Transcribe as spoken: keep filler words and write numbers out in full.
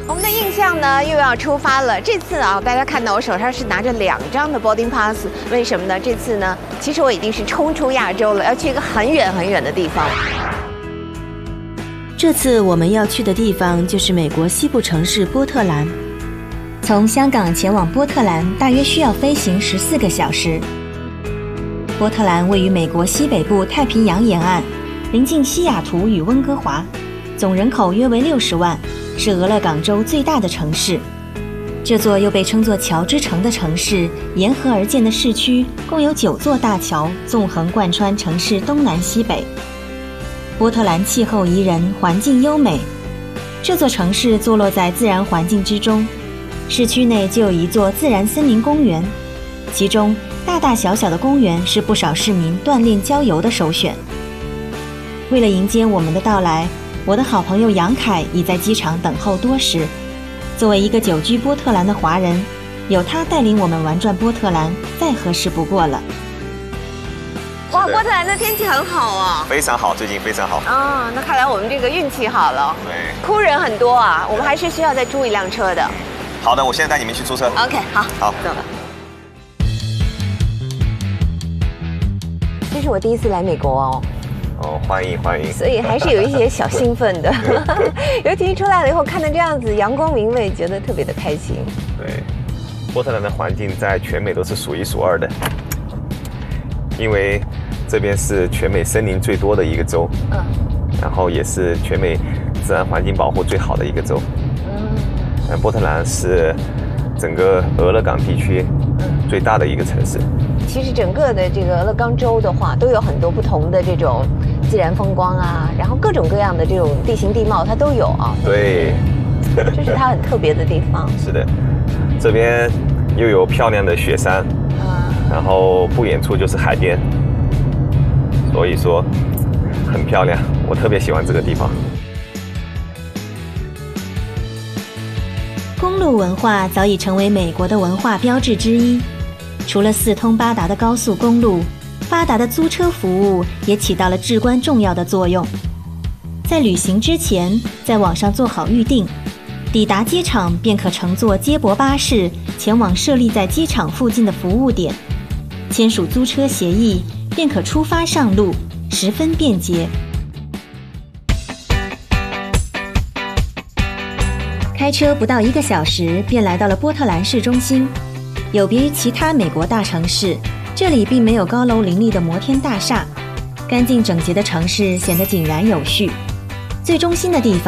我们的印象呢又要出发了。这次啊，大家看到我手上是拿着两张的 boarding pass， 为什么呢？这次呢，其实我已经是冲出亚洲了，要去一个很远很远的地方。 这次我们要去的地方就是美国西部城市波特兰。从香港前往波特兰大约需要飞行十四个小时。波特兰位于美国西北部太平洋沿岸，临近西雅图与温哥华，总人口约为六十万，是俄勒冈州最大的城市。这座又被称作桥之城的城市，沿河而建的市区共有九座大桥，纵横贯穿城市东南西北。波特兰气候宜人，环境优美。这座城市坐落在自然环境之中，市区内就有一座自然森林公园，其中大大小小的公园是不少市民锻炼郊游的首选。为了迎接我们的到来，我的好朋友杨凯已在机场等候多时。作为一个久居波特兰的华人，有他带领我们玩转波特兰，再合适不过了。 哇，波特兰的天气很好啊， 非常好，最近非常好。 啊，那看来我们这个运气好了。 对， 哭人很多啊，我们还是需要再租一辆车的。 好的，我现在带你们去租车。 OK， 好， 好， 走了。这是我第一次来美国哦。 哦，欢迎欢迎。 所以还是有一些小兴奋的，尤其出来了以后看到这样子阳光明媚，觉得特别的开心。 对，波特兰的环境在全美都是数一数二的，因为这边是全美森林最多的一个州，嗯，然后也是全美自然环境保护最好的一个州。嗯，波特兰是整个俄勒冈地区最大的一个城市。 其实整个的这个俄勒冈州的话，都有很多不同的这种自然风光啊，然后各种各样的这种地形地貌它都有啊。 对， 这是它很特别的地方。 是的，这边又有漂亮的雪山，嗯，然后不远处就是海边，所以说很漂亮，我特别喜欢这个地方。 公路文化早已成为美国的文化标志之一。除了四通八达的高速公路，发达的租车服务也起到了至关重要的作用。在旅行之前，在网上做好预订，抵达机场便可乘坐接驳巴士前往设立在机场附近的服务点，签署租车协议，便可出发上路，十分便捷。开车不到一个小时，便来到了波特兰市中心。有别于其他美国大城市，这里并没有高楼林立的摩天大厦，干净整洁的城市显得井然有序。最中心的地方